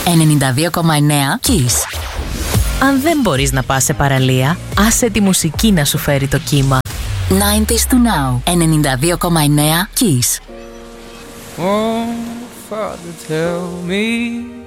92,9 Kiss. Αν δεν μπορείς να πας σε παραλία, άσε τη μουσική να σου φέρει το κύμα. 90s to now. 92,9 Kiss. Oh, Father, tell me